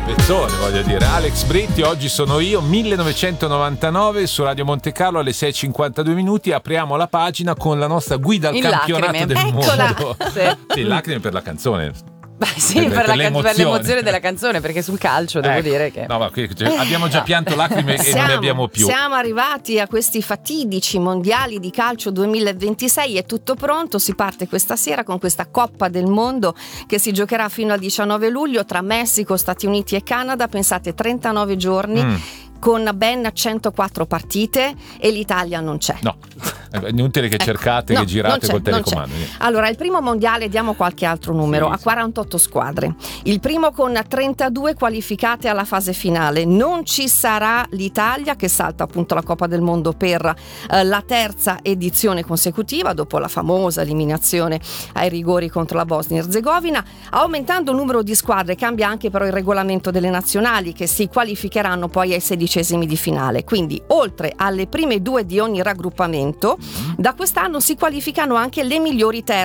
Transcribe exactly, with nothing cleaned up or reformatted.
Pezzone, voglio dire. Alex Britti, oggi sono io, millenovecentonovantanove su Radio Monte Carlo alle sei e cinquantadue minuti. Apriamo la pagina con la nostra guida al In campionato lacrime. del Eccola. mondo. Sì. Sì, lacrime per la canzone. Beh, sì, Per- per, per la, l'emozione. per l'emozione della canzone, perché sul calcio devo Ecco. dire che No, ma qui cioè, abbiamo già pianto lacrime e non ne abbiamo più. Siamo arrivati a questi fatidici mondiali di calcio duemilaventisei, è tutto pronto, si parte questa sera con questa Coppa del Mondo che si giocherà fino al diciannove luglio tra Messico, Stati Uniti e Canada, pensate trentanove giorni. Mm. Con ben centoquattro partite e l'Italia non c'è. No, è inutile che Ecco, cercate, no, che girate non c'è, col non c'è. telecomando. niente. Allora, il primo mondiale, diamo qualche altro numero, Sì, a sì. quarantotto squadre. Il primo con trentadue qualificate alla fase finale. Non ci sarà l'Italia che salta appunto la Coppa del Mondo per eh, la terza edizione consecutiva dopo la famosa eliminazione ai rigori contro la Bosnia-Herzegovina. Aumentando il numero di squadre cambia anche però il regolamento delle nazionali che si qualificheranno poi ai sedicesimi di finale. Quindi, oltre alle prime due di ogni raggruppamento, da quest'anno si qualificano anche le migliori terze